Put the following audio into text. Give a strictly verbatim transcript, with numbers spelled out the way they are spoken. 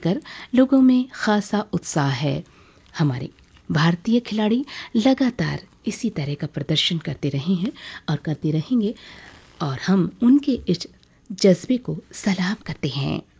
लेकर लोगों में खासा उत्साह है। हमारे भारतीय खिलाड़ी लगातार इसी तरह का प्रदर्शन करते रहे हैं और करते रहेंगे और हम उनके इस जज्बे को सलाम करते हैं।